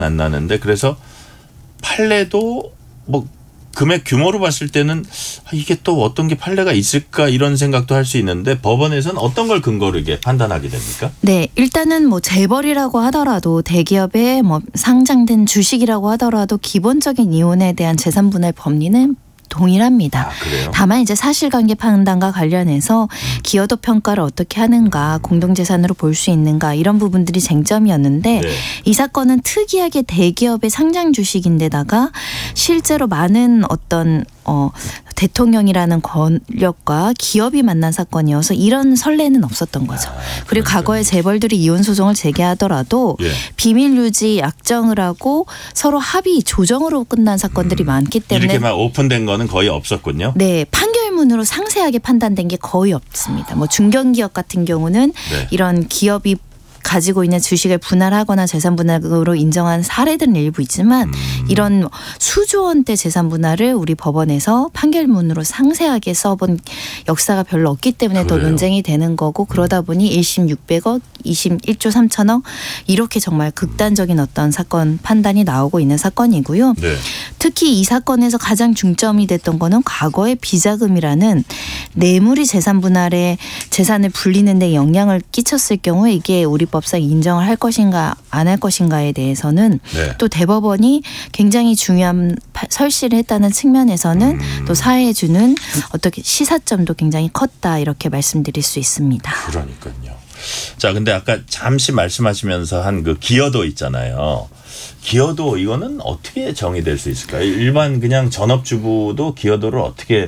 안 나는데 그래서 판례도 뭐 금액 규모로 봤을 때는 이게 또 어떤 게 판례가 있을까 이런 생각도 할 수 있는데 법원에서는 어떤 걸 근거로 이게 판단하게 됩니까? 네, 일단은 뭐 재벌이라고 하더라도 대기업의 뭐 상장된 주식이라고 하더라도 기본적인 이혼에 대한 재산 분할 법리는 동일합니다. 그래요? 다만 이제 사실관계 판단과 관련해서 기여도 평가를 어떻게 하는가, 공동재산으로 볼 수 있는가 이런 부분들이 쟁점이었는데 네. 이 사건은 특이하게 대기업의 상장 주식인데다가 실제로 많은 어떤 대통령이라는 권력과 기업이 만난 사건이어서 이런 선례는 없었던 거죠. 그리고 과거에 재벌들이 이혼 소송을 제기하더라도 예. 비밀 유지 약정을 하고 서로 합의 조정으로 끝난 사건들이 많기 때문에 이렇게 막 오픈된 거는 거의 없었군요. 네, 판결문으로 상세하게 판단된 게 거의 없습니다. 뭐 중견기업 같은 경우는 네. 이런 기업이 가지고 있는 주식을 분할하거나 재산 분할으로 인정한 사례들은 일부 있지만 이런 수조 원대 재산 분할을 우리 법원에서 판결문으로 상세하게 써본 역사가 별로 없기 때문에 더 그래요? 논쟁이 되는 거고 그러다 보니 1심 600억, 2심 1조 3천억 이렇게 정말 극단적인 어떤 사건 판단이 나오고 있는 사건이고요. 네. 특히 이 사건에서 가장 중점이 됐던 거는 과거의 비자금이라는 뇌물이 재산 분할에 재산을 불리는 데 영향을 끼쳤을 경우에 이게 우리 법상 인정을 할 것인가 안 할 것인가에 대해서는 네. 또 대법원이 굉장히 중요한 설시를 했다는 측면에서는 또 사회에 주는 어떻게 시사점도 굉장히 컸다 이렇게 말씀드릴 수 있습니다. 그러니까요. 자, 근데 아까 잠시 말씀하시면서 한 그 기여도 있잖아요. 기여도 이거는 어떻게 정의될 수 있을까요? 일반 그냥 전업주부도 기여도를 어떻게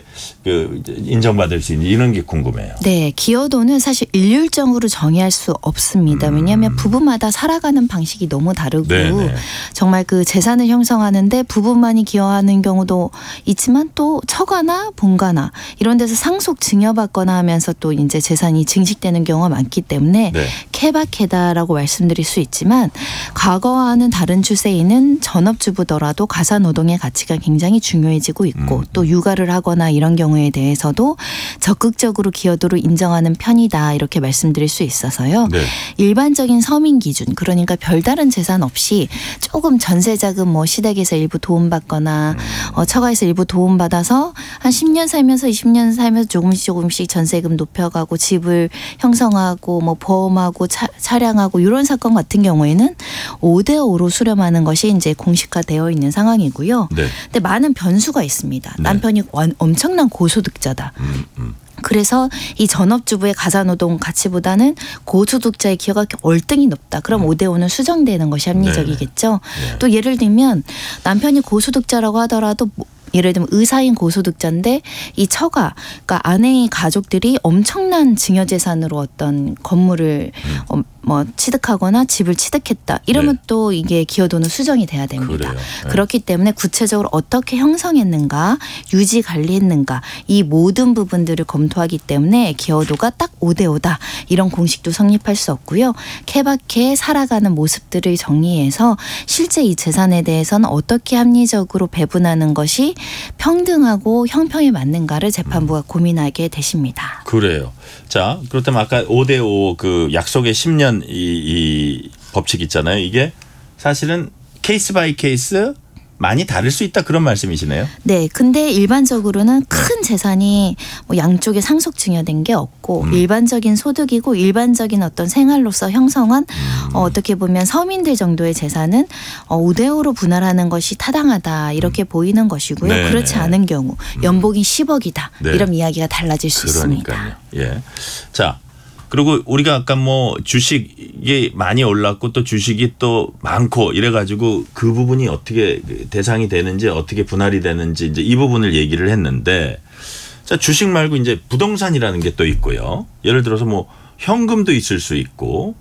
인정받을 수 있는지 이런 게 궁금해요. 네, 기여도는 사실 일률적으로 정의할 수 없습니다. 왜냐하면 부부마다 살아가는 방식이 너무 다르고 네네. 정말 그 재산을 형성하는데 부부만이 기여하는 경우도 있지만 또 처가나 본가나 이런 데서 상속 증여받거나 하면서 또 이제 재산이 증식되는 경우가 많기 때문에 네. 케바케다라고 말씀드릴 수 있지만 과거와는 다른 추세에는 전업주부더라도 가사노동의 가치가 굉장히 중요해지고 있고 또 육아를 하거나 이런 경우에 대해서도 적극적으로 기여도를 인정하는 편이다 이렇게 말씀드릴 수 있어서요. 네. 일반적인 서민 기준 그러니까 별다른 재산 없이 조금 전세자금 뭐 시댁에서 일부 도움받거나 처가에서 일부 도움받아서 한 10년 살면서 20년 살면서 조금씩 전세금 높여가고 집을 형성하고 뭐 보험하고 차량하고 이런 사건 같은 경우에는 5대5로 수렴하는 것이 이제 공식화되어 있는 상황이고요. 네. 근데 많은 변수가 있습니다. 네. 남편이 엄청난 고소득자다. 그래서 이 전업주부의 가사노동 가치보다는 고소득자의 기여가 월등히 높다. 그럼 5대5는 수정되는 것이 합리적이겠죠. 네. 또 예를 들면 남편이 고소득자라고 하더라도 예를 들면 의사인 고소득자인데 이 처가 그러니까 아내의 가족들이 엄청난 증여재산으로 어떤 건물을 뭐 취득하거나 집을 취득했다. 이러면 네. 또 이게 기여도는 수정이 돼야 됩니다. 그래요. 네. 그렇기 때문에 구체적으로 어떻게 형성했는가 유지 관리했는가 이 모든 부분들을 검토하기 때문에 기여도가 딱 5대5다. 이런 공식도 성립할 수 없고요. 케바케 살아가는 모습들을 정리해서 실제 이 재산에 대해서는 어떻게 합리적으로 배분하는 것이 평등하고 형평에 맞는가를 재판부가 고민하게 되십니다. 그래요. 자, 그렇다면 아까 5대5 그 약속의 10년 이 법칙 있잖아요. 이게 사실은 케이스 바이 케이스 많이 다를 수 있다 그런 말씀이시네요. 네. 근데 일반적으로는 큰 재산이 뭐 양쪽에 상속 증여된 게 없고 일반적인 소득이고 일반적인 어떤 생활로서 형성한 어떻게 보면 서민들 정도의 재산은 5대5로 분할하는 것이 타당하다 이렇게 보이는 것이고요. 네네. 그렇지 않은 경우 연봉이 10억이다. 네. 이런 이야기가 달라질 수 그러니까요. 있습니다. 예. 자, 그리고 우리가 아까 뭐 주식이 많이 올랐고 또 주식이 또 많고 이래가지고 그 부분이 어떻게 대상이 되는지 어떻게 분할이 되는지 이제 이 부분을 얘기를 했는데 자, 주식 말고 이제 부동산이라는 게 또 있고요. 예를 들어서 뭐 현금도 있을 수 있고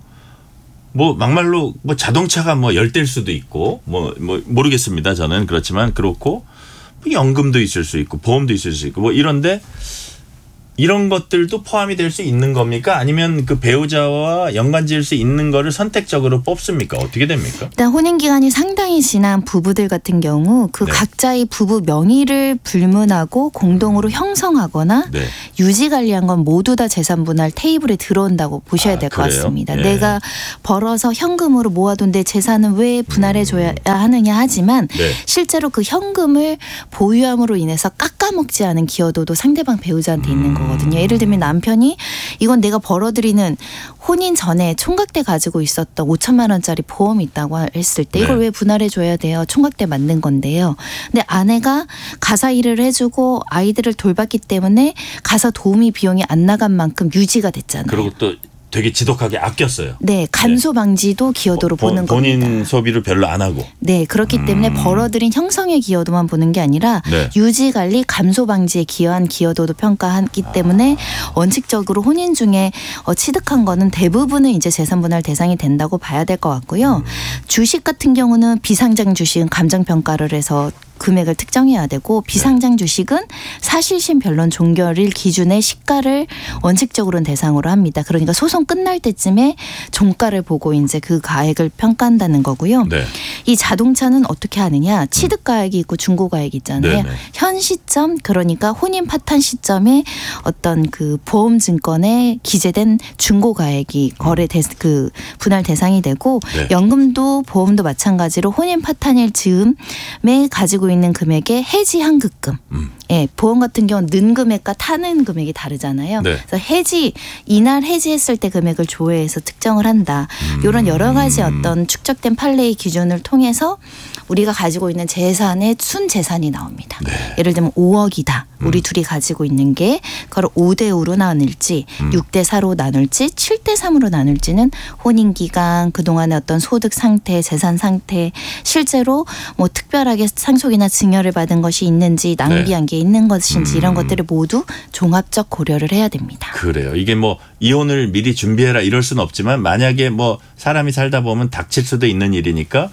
뭐 막말로 뭐 자동차가 뭐 10대일 수도 있고 뭐 모르겠습니다. 저는 그렇지만 그렇고 뭐 연금도 있을 수 있고 보험도 있을 수 있고 뭐 이런데 이런 것들도 포함이 될 수 있는 겁니까? 아니면 그 배우자와 연관지을 수 있는 거를 선택적으로 뽑습니까? 어떻게 됩니까? 일단 혼인 기간이 상당히 지난 부부들 같은 경우 그 네. 각자의 부부 명의를 불문하고 공동으로 형성하거나 네. 유지 관리한 건 모두 다 재산 분할 테이블에 들어온다고 보셔야 아, 될 것 그래요? 같습니다. 예. 내가 벌어서 현금으로 모아둔 내 재산은 왜 분할해 줘야 하느냐 하지만 네. 실제로 그 현금을 보유함으로 인해서 깎아먹지 않은 기여도도 상대방 배우자한테 있는 거거든요. 예를 들면 남편이 이건 내가 벌어들이는 혼인 전에 총각대 가지고 있었던 5천만 원짜리 보험이 있다고 했을 때 이걸 네. 왜 분할해 줘야 돼요? 총각대 맞는 건데요. 근데 아내가 가사 일을 해주고 아이들을 돌봤기 때문에 가사 도우미 비용이 안 나간 만큼 유지가 됐잖아요. 그리고 또 되게 지독하게 아꼈어요. 네, 간소 방지도 기여도로 보는 본인 겁니다. 소비를 별로 안 하고. 네, 그렇기 때문에 벌어들인 형성의 기여도만 보는 게 아니라 네. 유지 관리 감소 방지에 기여한 기여도도 평가하기 때문에 원칙적으로 혼인 중에 취득한 거는 대부분은 이제 재산 분할 대상이 된다고 봐야 될 것 같고요. 주식 같은 경우는 비상장 주식은 감정 평가를 해서 금액을 특정해야 되고 비상장 주식은 사실심 변론 종결일 기준의 시가를 원칙적으로는 대상으로 합니다. 그러니까 소송 끝날 때쯤에 종가를 보고 이제 그 가액을 평가한다는 거고요. 네. 이 자동차는 어떻게 하느냐? 취득 가액이 있고 중고 가액이 있잖아요. 네네. 현 시점 그러니까 혼인 파탄 시점에 어떤 그 보험 증권에 기재된 중고 가액이 그 분할 대상이 되고 네. 연금도 보험도 마찬가지로 혼인 파탄일 즈음에 가지고 있는 금액의 해지 환급금. 예, 보험 같은 경우는 는 금액과 타는 금액이 다르잖아요. 네. 그래서 이날 해지했을 때 금액을 조회해서 특정을 한다. 이런 여러 가지 어떤 축적된 판례의 기준을 통해서 우리가 가지고 있는 재산의 순재산이 나옵니다. 네. 예를 들면 5억이다. 우리 둘이 가지고 있는 게 그걸 5대 5로 나눌지 6대 4로 나눌지 7대 3으로 나눌지는 혼인 기간 그동안의 어떤 소득 상태, 재산 상태 실제로 뭐 특별하게 상속이나 증여를 받은 것이 있는지 낭비한 게 있는 것인지 이런 것들을 모두 종합적 고려를 해야 됩니다. 그래요. 이게 뭐 이혼을 미리 준비해라 이럴 수는 없지만 만약에 뭐 사람이 살다 보면 닥칠 수도 있는 일이니까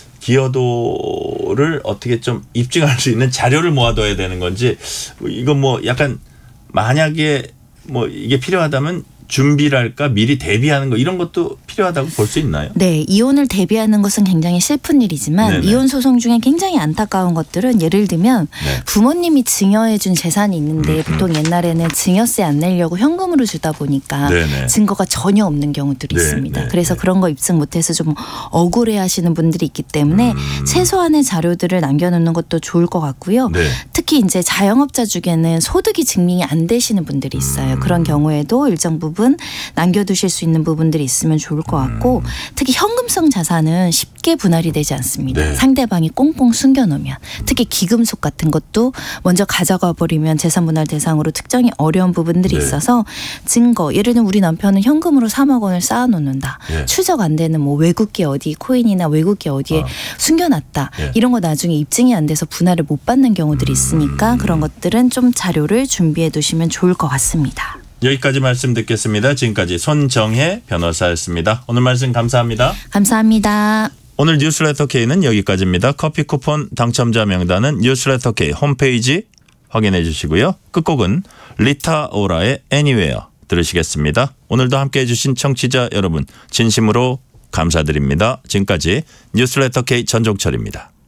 기여도를 어떻게 좀 입증할 수 있는 자료를 모아둬야 되는 건지 이건 뭐 약간 만약에 뭐 이게 필요하다면 준비랄까 미리 대비하는 거 이런 것도 필요하다고 볼 수 있나요? 네. 이혼을 대비하는 것은 굉장히 슬픈 일이지만 네네. 이혼 소송 중에 굉장히 안타까운 것들은 예를 들면 네. 부모님이 증여해 준 재산이 있는데 보통 옛날에는 증여세 안 내려고 현금으로 주다 보니까 네네. 증거가 전혀 없는 경우들이 네, 있습니다. 네, 그래서 네. 그런 거 입증 못해서 좀 억울해 하시는 분들이 있기 때문에 최소한의 자료들을 남겨놓는 것도 좋을 것 같고요. 네. 특히 이제 자영업자 중에는 소득이 증명이 안 되시는 분들이 있어요. 그런 경우에도 일정 부분 남겨두실 수 있는 부분들이 있으면 좋을 것 같고 특히 현금성 자산은 쉽게 분할이 되지 않습니다. 네. 상대방이 꽁꽁 숨겨놓으면 특히 기금속 같은 것도 먼저 가져가 버리면 재산 분할 대상으로 특정이 어려운 부분들이 네. 있어서 증거 예를 들면 우리 남편은 현금으로 3억 원을 쌓아놓는다. 네. 추적 안 되는 뭐 외국계 어디 코인이나 외국계 어디에 숨겨놨다. 네. 이런 거 나중에 입증이 안 돼서 분할을 못 받는 경우들이 있으니까 그런 것들은 좀 자료를 준비해 두시면 좋을 것 같습니다. 여기까지 말씀 듣겠습니다. 지금까지 손정혜 변호사였습니다. 오늘 말씀 감사합니다. 감사합니다. 오늘 뉴스레터 K는 여기까지입니다. 커피 쿠폰 당첨자 명단은 뉴스레터 K 홈페이지 확인해 주시고요. 끝곡은 리타 오라의 Anywhere 들으시겠습니다. 오늘도 함께해 주신 청취자 여러분 진심으로 감사드립니다. 지금까지 뉴스레터 K 전종철입니다.